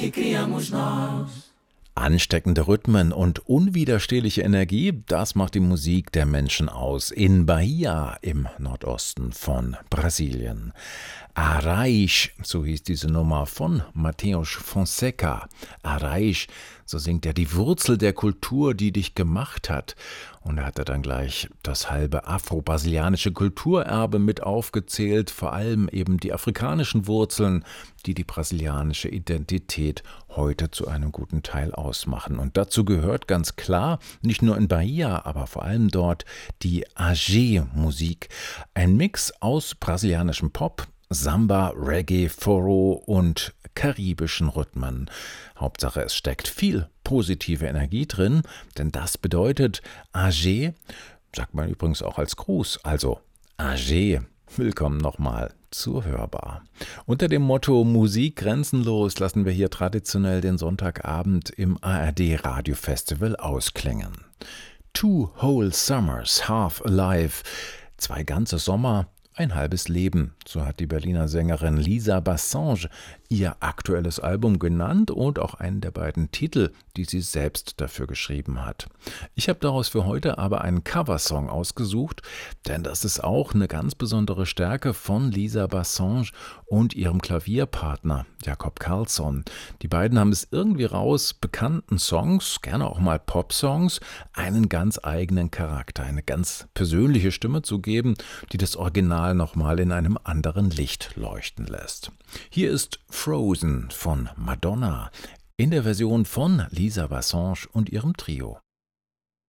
Ansteckende Rhythmen und unwiderstehliche Energie, das macht die Musik der Menschen aus. In Bahia im Nordosten von Brasilien. Arraiz, so hieß diese Nummer von Mateus Fonseca. Arraiz, so singt er, die Wurzel der Kultur, die dich gemacht hat. Und er hatte dann gleich das halbe afro-brasilianische Kulturerbe mit aufgezählt, vor allem eben die afrikanischen Wurzeln, die die brasilianische Identität heute zu einem guten Teil ausmachen. Und dazu gehört ganz klar, nicht nur in Bahia, aber vor allem dort die Agé-Musik. Ein Mix aus brasilianischem Pop, Samba, Reggae, Forró und karibischen Rhythmen. Hauptsache, es steckt viel positive Energie drin, denn das bedeutet Agé, sagt man übrigens auch als Gruß, also Agé. Willkommen nochmal zur Hörbar. Unter dem Motto Musik grenzenlos lassen wir hier traditionell den Sonntagabend im ARD Radio Festival ausklingen. 2 whole summers, half alive, 2 ganze Sommer, ein halbes Leben, so hat die Berliner Sängerin Lisa Bassange ihr aktuelles Album genannt und auch einen der beiden Titel, die sie selbst dafür geschrieben hat. Ich habe daraus für heute aber einen Coversong ausgesucht, denn das ist auch eine ganz besondere Stärke von Lisa Bassange und ihrem Klavierpartner Jakob Karlsson. Die beiden haben es irgendwie raus, bekannten Songs, gerne auch mal Popsongs, einen ganz eigenen Charakter, eine ganz persönliche Stimme zu geben, die das Original nochmal in einem anderen Licht leuchten lässt. Hier ist Frozen von Madonna in der Version von Lisa Bassange und ihrem Trio.